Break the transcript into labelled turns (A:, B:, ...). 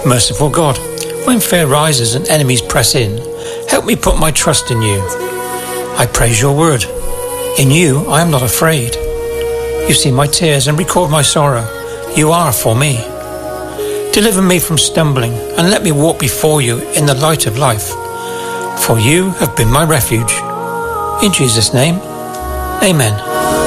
A: Merciful God, when fear rises and enemies press in, help me put my trust in you. I praise your word. In you I am not afraid. You see my tears and record my sorrow. You are for me. Deliver me from stumbling and let me walk before you in the light of life. For you have been my refuge. In Jesus' name, amen.